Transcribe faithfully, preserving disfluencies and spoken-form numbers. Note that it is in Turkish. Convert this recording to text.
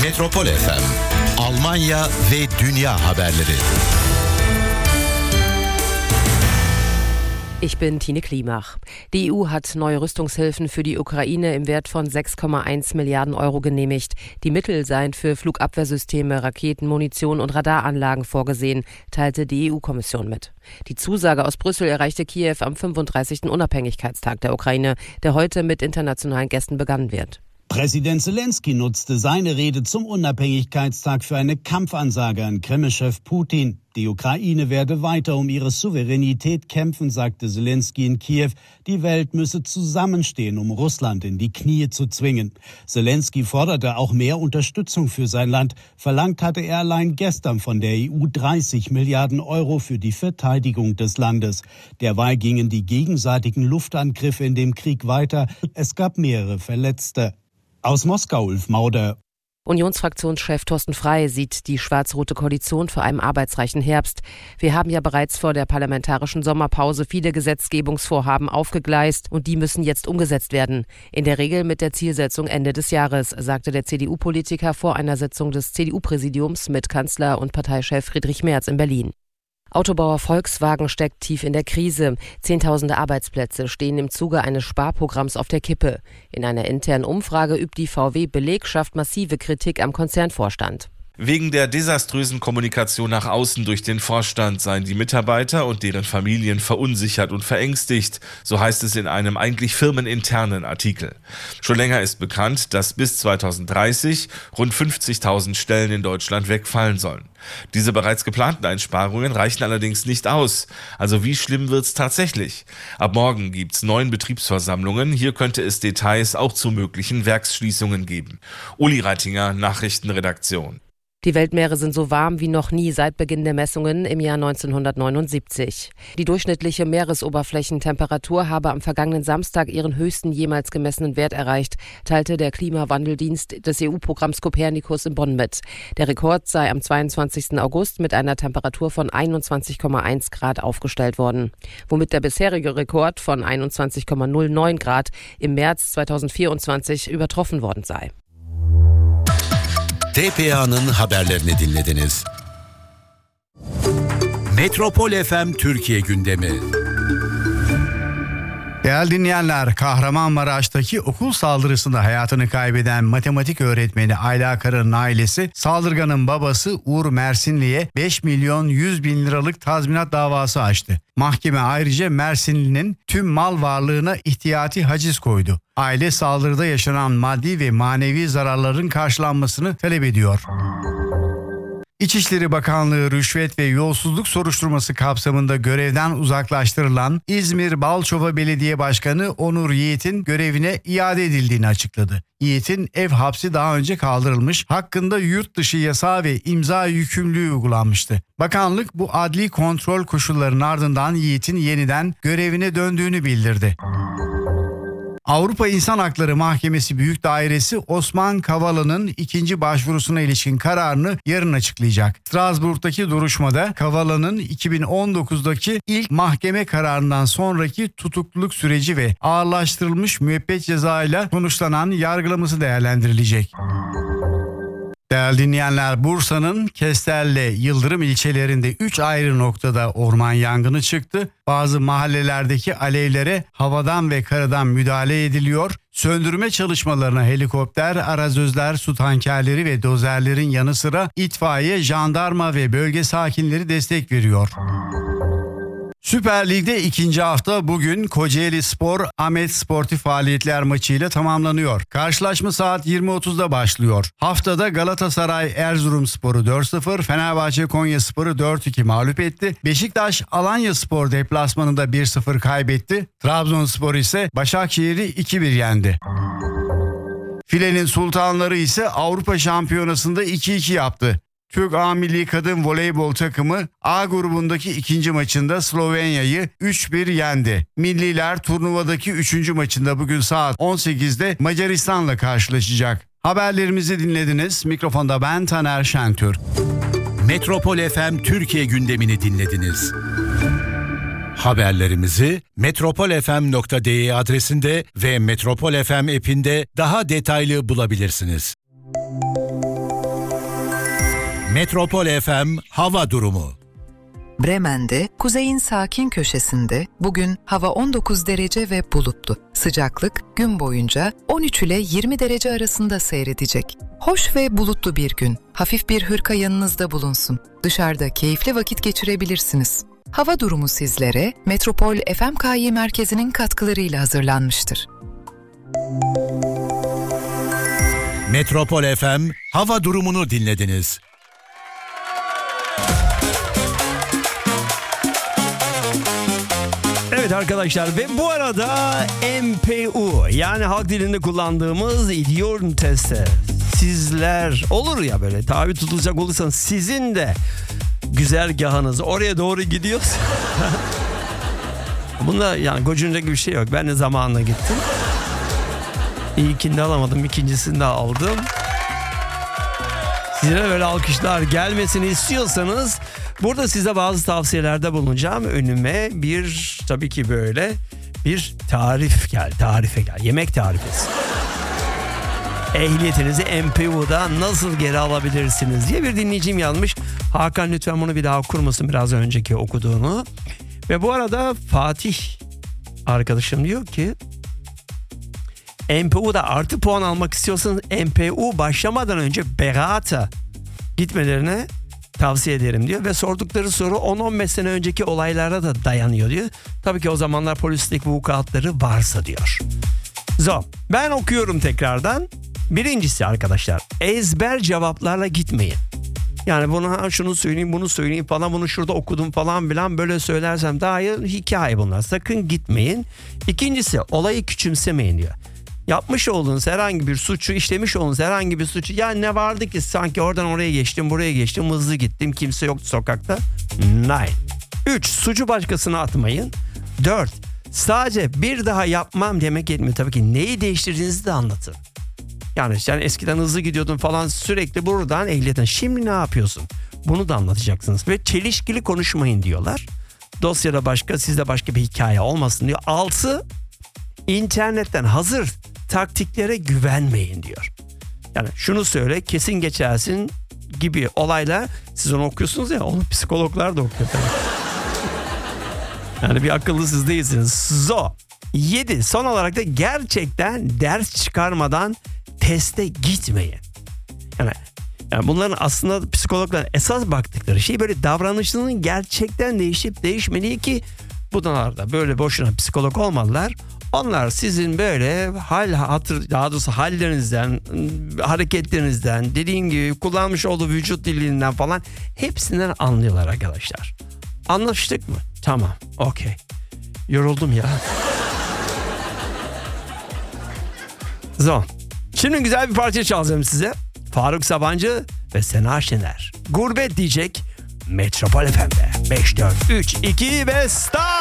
Metropol F M, Almanya ve dünya haberleri. Ich bin Tine Klimach. Die E U hat neue Rüstungshilfen für die Ukraine im Wert von sechs Komma eins Milliarden Euro genehmigt. Die Mittel seien für Flugabwehrsysteme, Raketen, Munition und Radaranlagen vorgesehen, teilte die E U-Kommission mit. Die Zusage aus Brüssel erreichte Kiew am fünfunddreißigsten Unabhängigkeitstag der Ukraine, der heute mit internationalen Gästen begangen wird. Präsident Zelensky nutzte seine Rede zum Unabhängigkeitstag für eine Kampfansage an Kreml-Chef Putin. Die Ukraine werde weiter um ihre Souveränität kämpfen, sagte Zelensky in Kiew. Die Welt müsse zusammenstehen, um Russland in die Knie zu zwingen. Zelensky forderte auch mehr Unterstützung für sein Land. Verlangt hatte er allein gestern von der E U dreißig Milliarden Euro für die Verteidigung des Landes. Derweil gingen die gegenseitigen Luftangriffe in dem Krieg weiter. Es gab mehrere Verletzte. Aus Moskau, Ulf Mauder. Unionsfraktionschef Thorsten Frey sieht die schwarz-rote Koalition vor einem arbeitsreichen Herbst. Wir haben ja bereits vor der parlamentarischen Sommerpause viele Gesetzgebungsvorhaben aufgegleist und die müssen jetzt umgesetzt werden. In der Regel mit der Zielsetzung Ende des Jahres, sagte der C D U-Politiker vor einer Sitzung des C D U-Präsidiums mit Kanzler und Parteichef Friedrich Merz in Berlin. Autobauer Volkswagen steckt tief in der Krise. Zehntausende Arbeitsplätze stehen im Zuge eines Sparprogramms auf der Kippe. In einer internen Umfrage übt die V W-Belegschaft massive Kritik am Konzernvorstand. Wegen der desaströsen Kommunikation nach außen durch den Vorstand seien die Mitarbeiter und deren Familien verunsichert und verängstigt, so heißt es in einem eigentlich firmeninternen Artikel. Schon länger ist bekannt, dass bis zweitausenddreißig rund fünfzigtausend Stellen in Deutschland wegfallen sollen. Diese bereits geplanten Einsparungen reichen allerdings nicht aus. Also wie schlimm wird's tatsächlich? Ab morgen gibt's neun Betriebsversammlungen. Hier könnte es Details auch zu möglichen Werksschließungen geben. Uli Reitinger, Nachrichtenredaktion. Die Weltmeere sind so warm wie noch nie seit Beginn der Messungen im Jahr neunzehnhundertneunundsiebzig. Die durchschnittliche Meeresoberflächentemperatur habe am vergangenen Samstag ihren höchsten jemals gemessenen Wert erreicht, teilte der Klimawandeldienst des E U-Programms Copernicus in Bonn mit. Der Rekord sei am zweiundzwanzigsten August mit einer Temperatur von einundzwanzig Komma eins Grad aufgestellt worden, womit der bisherige Rekord von einundzwanzig Komma null neun Grad im März zweitausendvierundzwanzig übertroffen worden sei. T P A'nın haberlerini dinlediniz. Metropol F M Türkiye gündemi. Değerli dinleyenler, Kahramanmaraş'taki okul saldırısında hayatını kaybeden matematik öğretmeni Ayla Akar'ın ailesi, saldırganın babası Uğur Mersinli'ye beş milyon yüz bin liralık tazminat davası açtı. Mahkeme ayrıca Mersinli'nin tüm mal varlığına ihtiyati haciz koydu. Aile saldırıda yaşanan maddi ve manevi zararların karşılanmasını talep ediyor. İçişleri Bakanlığı rüşvet ve yolsuzluk soruşturması kapsamında görevden uzaklaştırılan İzmir Balçova Belediye Başkanı Onur Yiğit'in görevine iade edildiğini açıkladı. Yiğit'in ev hapsi daha önce kaldırılmış, hakkında yurt dışı yasağı ve imza yükümlülüğü uygulanmıştı. Bakanlık bu adli kontrol koşullarının ardından Yiğit'in yeniden görevine döndüğünü bildirdi. Avrupa İnsan Hakları Mahkemesi Büyük Dairesi Osman Kavala'nın ikinci başvurusuna ilişkin kararını yarın açıklayacak. Strasbourg'daki duruşmada Kavala'nın iki bin on dokuzdaki ilk mahkeme kararından sonraki tutukluluk süreci ve ağırlaştırılmış müebbet cezayla sonuçlanan yargılaması değerlendirilecek. Değerli dinleyenler, Bursa'nın Kestel'le Yıldırım ilçelerinde üç ayrı noktada orman yangını çıktı. Bazı mahallelerdeki alevlere havadan ve karadan müdahale ediliyor. Söndürme çalışmalarına helikopter, arazözler, su tankerleri ve dozerlerin yanı sıra itfaiye, jandarma ve bölge sakinleri destek veriyor. Süper Lig'de ikinci hafta bugün Kocaeli Spor Ahmet Sportif faaliyetler maçıyla tamamlanıyor. Karşılaşma saat yirmi otuzda başlıyor. Haftada Galatasaray Erzurumspor'u dört sıfır, Fenerbahçe Konyaspor'u dört iki mağlup etti. Beşiktaş Alanyaspor deplasmanında bir sıfır kaybetti. Trabzonspor ise Başakşehir'i iki bir yendi. Filenin Sultanları ise Avrupa Şampiyonası'nda iki iki yaptı. Türk A Milli Kadın Voleybol takımı A grubundaki ikinci maçında Slovenya'yı üç bir yendi. Milliler turnuvadaki üçüncü maçında bugün saat on sekizde Macaristan'la karşılaşacak. Haberlerimizi dinlediniz. Mikrofonda ben Taner Şentürk. Metropol F M Türkiye gündemini dinlediniz. Haberlerimizi metropol f m nokta d e adresinde ve Metropol F M app'inde daha detaylı bulabilirsiniz. Metropol F M hava durumu. Bremen'de, kuzeyin sakin köşesinde bugün hava on dokuz derece ve bulutlu. Sıcaklık gün boyunca on üç ile yirmi derece arasında seyredecek. Hoş ve bulutlu bir gün. Hafif bir hırka yanınızda bulunsun. Dışarıda keyifli vakit geçirebilirsiniz. Hava durumu sizlere Metropol F M K Y merkezinin katkılarıyla hazırlanmıştır. Metropol F M hava durumunu dinlediniz. Evet arkadaşlar, ve bu arada M P U, yani halk dilinde kullandığımız idiot testi. Sizler olur ya, böyle tabi tutulacak olursanız sizin de güzergahınız oraya doğru gidiyorsa bunda yani gocunacak bir şey yok. Ben de zamanla gittim. İlkini de alamadım, ikincisini de aldım. Size böyle alkışlar gelmesini istiyorsanız burada size bazı tavsiyelerde bulunacağım. Önüme bir, tabii ki böyle bir tarif gel, tarife gel, yemek tarifesi. Ehliyetinizi M P U'da nasıl geri alabilirsiniz diye bir dinleyicim yazmış. Hakan lütfen bunu bir daha okur musun, biraz önceki okuduğunu. Ve bu arada Fatih arkadaşım diyor ki M P U'da artı puan almak istiyorsanız M P U başlamadan önce Berat'a gitmelerine tavsiye ederim diyor. Ve sordukları soru on on beş sene önceki olaylara da dayanıyor diyor. Tabii ki o zamanlar polislik vukuatları varsa diyor. So, ben okuyorum tekrardan. Birincisi arkadaşlar, ezber cevaplarla gitmeyin. Yani bunu şunu söyleyeyim, bunu söyleyeyim falan, bunu şurada okudum falan filan böyle söylersem daha iyi, hikaye bunlar. Sakın gitmeyin. İkincisi, olayı küçümsemeyin diyor. Yapmış olduğunuz herhangi bir suçu, işlemiş olduğunuz herhangi bir suçu, ya ne vardı ki sanki oradan oraya geçtim, buraya geçtim, hızlı gittim, kimse yoktu sokakta. Nine. Üç, suçu başkasına atmayın. Dört, sadece bir daha yapmam demek yetmiyor. Tabii ki neyi değiştirdiğinizi de anlatın. Yani sen eskiden hızlı gidiyordun falan, sürekli buradan ehliyetten. Şimdi ne yapıyorsun? Bunu da anlatacaksınız. Ve çelişkili konuşmayın diyorlar. Dosyada başka, sizde başka bir hikaye olmasın diyor. Altı, internetten hazır taktiklere güvenmeyin diyor. Yani şunu söyle, kesin geçersin gibi olaylar, siz onu okuyorsunuz ya, onu psikologlar da okuyor tabii. Yani bir akıllı siz değilsiniz. So, yedi, son olarak da gerçekten ders çıkarmadan teste gitmeyin. Yani, yani bunların aslında psikologlar esas baktıkları şey böyle davranışının gerçekten değişip değişmediği, ki bunlar böyle boşuna psikolog olmadılar. Onlar sizin böyle hal hatır, daha doğrusu hallerinizden, hareketlerinizden, dediğim gibi kullanmış olduğu vücut dilinden falan hepsinden anlıyorlar arkadaşlar. Anlaştık mı? Tamam, okey. Yoruldum ya. Zon. Şimdi güzel bir parça çalacağım size. Faruk Sabancı ve Sena Şener. Gurbet diyecek Metropol F M'de. beş, dört, üç, iki ve start!